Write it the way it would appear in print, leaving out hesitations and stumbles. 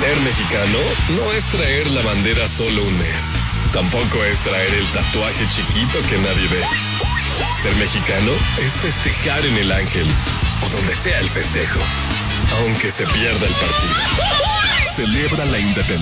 Ser mexicano no es traer la bandera solo un mes. Tampoco es traer el tatuaje chiquito que nadie ve. Ser mexicano es festejar en el Ángel o donde sea el festejo, aunque se pierda el partido. Celebra la independencia.